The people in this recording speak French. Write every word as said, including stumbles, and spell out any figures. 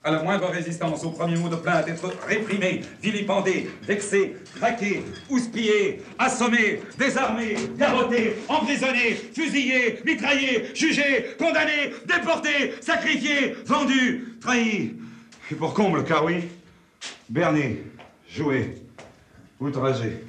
À la moindre résistance, au premier mot de plainte, être réprimé, vilipendé, vexé, traqué, houspillé, assommé, désarmé, garrotté, emprisonné, fusillé, mitraillé, jugé, condamné, déporté, sacrifié, vendu, trahi. Et pour comble, car oui, berné, joué, outragé.